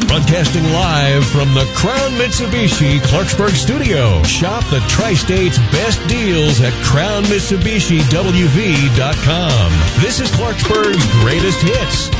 Broadcasting live from the Crown Mitsubishi Clarksburg studio. Shop the Tri-State's best deals at CrownMitsubishiWV.com. This is Clarksburg's greatest hits.